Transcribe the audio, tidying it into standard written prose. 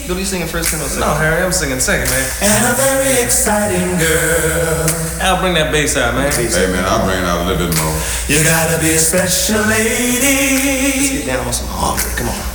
Billy singing first, Ken second? No, Harry, I'm singing second, man. And a very exciting girl. Al, bring that bass out, man. Hey, man, I'll bring it out a little bit more. You gotta be a special lady. Let's get down on some hard. Come on.